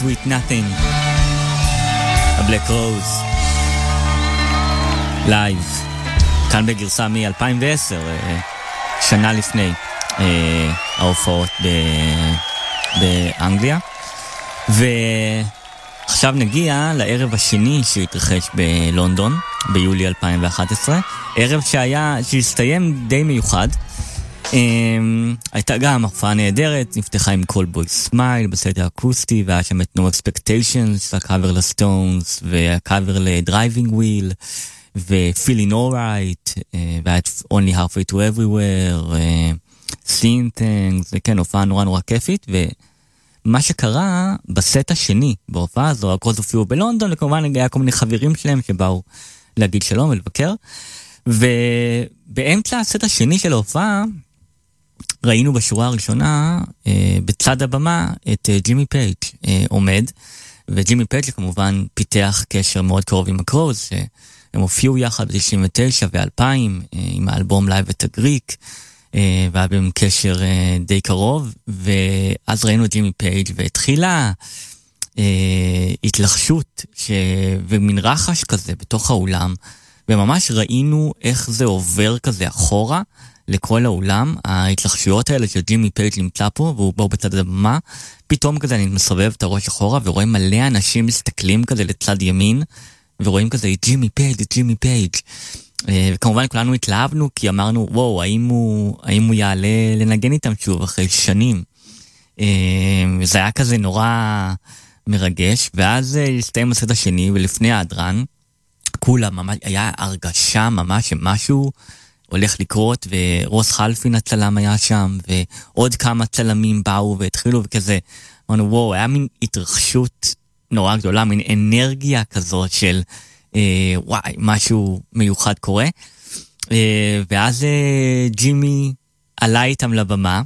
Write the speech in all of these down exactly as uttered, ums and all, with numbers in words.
With Nothing, הבלק רוז, לייב, כאן בגרסה מ-אלפיים ועשר, שנה לפני ההופעות באנגליה. ועכשיו נגיע לערב השני שהתרחש בלונדון, ביולי אלפיים ואחת עשרה, ערב שהיה, שהסתיים די מיוחד. Um, הייתה גם הופעה נהדרת, נפתחה עם Cold Boy Smile בסט האקוסטי, והיה שם את No Expectations, הקאבר לסטונס, והקאבר ל-Driving Wheel, ו-Feeling Alright, uh, והיה את Only Halfway to Everywhere, uh, Seeing Things, וכן, הופעה נורא נורא כיפית. ומה שקרה בסט השני, בהופעה הזו, הקרוז הופיעו בלונדון, וכמובן היה כל מיני חברים שלהם שבאו להגיד שלום ולבקר, ובאמצע הסט השני של ההופעה, ראינו בשורה הראשונה, אה, בצד הבמה, את אה, ג'ימי פייג' אה, עומד, וג'ימי פייג' כמובן פיתח קשר מאוד קרוב עם הקרוז, שהם הופיעו יחד ב-תשעים ותשע ו-אלפיים, אה, עם האלבום לייב את הגריק, אה, והיה בהם קשר אה, די קרוב, ואז ראינו את ג'ימי פייג' והתחילה אה, התלחשות, ש... ומין רחש כזה בתוך האולם, וממש ראינו איך זה עובר כזה אחורה, לכל העולם, ההתלחשויות האלה של ג'ימי פייג' נמצא פה, והוא בא בצד הבמה, פתאום כזה אני מסובב את הראש אחורה, ורואים מלא אנשים מסתכלים כזה לצד ימין, ורואים כזה את ג'ימי פייג', את ג'ימי פייג'. וכמובן כולנו התלהבנו, כי אמרנו, וואו, האם הוא, האם הוא יעלה לנגן איתם שוב אחרי שנים? זה היה כזה נורא מרגש, ואז הסתיים הסט השני, ולפני האדרן, כולם, ממש, היה הרגשה ממש שמשהו הולך לקרות, ורוס חלפין הצלם היה שם, ועוד כמה צלמים באו והתחילו וכזה, אמרנו, וואו, היה מין התרחשות נורא גדולה, מין אנרגיה כזאת של, אה, וואי, משהו מיוחד קורה, אה, ואז אה, ג'ימי עלה איתם לבמה,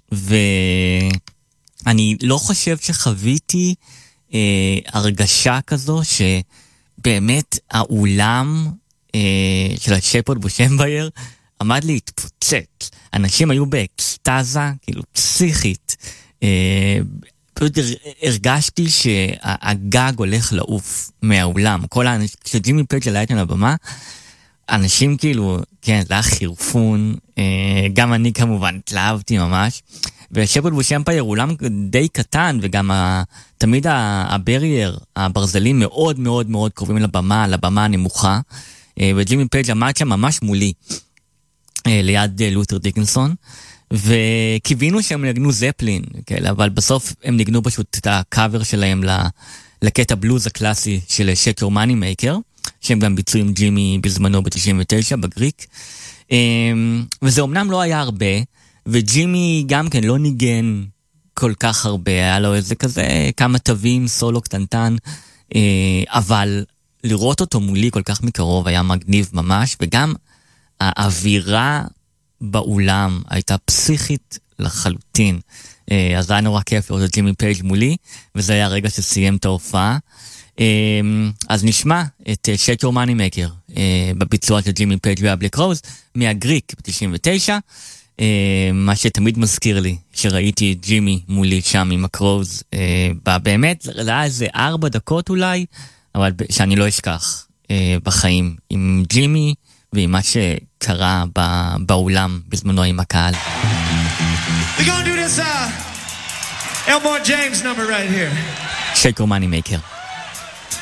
ואני לא חושב שחוויתי אה, הרגשה כזו, שבאמת האולם, של השפרד בושמבייר עמד להתפוצץ. אנשים היו באקסטאזה, כאילו פסיכית. פשוט הרגשתי שהגג הולך לעוף מהאולם. כל האנשים, כשג'ימי פייג' עלה איתם לבמה, אנשים כאילו, כן, זה היה חירפון, גם אני כמובן התלהבתי ממש. ושפרד בושמבייר הוא אולם די קטן, וגם תמיד הברייר, הברזלים מאוד מאוד מאוד קרובים לבמה, לבמה הנמוכה. וג'ימי פייג' עמד שם ממש מולי, ליד לותר דיקנסון, וקיווינו שהם נגנו זפלין, אבל בסוף הם נגנו פשוט את הקאבר שלהם לקטע בלוז הקלאסי של Shake Your Money Maker, שהם גם ביצעו עם ג'ימי בזמנו ב-תשעים ותשע בגריק, וזה אומנם לא היה הרבה, וג'ימי גם כן לא ניגן כל כך הרבה, היה לו איזה כזה כמה תווים, סולו קטנטן, אבל לראות אותו מולי כל כך מקרוב היה מגניב ממש, וגם האווירה באולם הייתה פסיכית לחלוטין. אז זה היה נורא כיף לראות את ג'ימי פייג' מולי, וזה היה הרגע שסיים את ההופעה. אז נשמע את Shake Your Money Maker בביצוע של ג'ימי פייג' והבלק רוז מהגריק ב-תשעים ותשע, מה שתמיד מזכיר לי שראיתי את ג'ימי מולי שם עם הקרוז, באמת זה היה איזה ארבע דקות אולי, אבל שאני לא אשכח אה, בחיים, עם ג'ימי ועם מה שקרה בא, באולם בזמנו עם הקהל. We're gonna do this uh, Elmore James number right here. Shake Your Money Maker.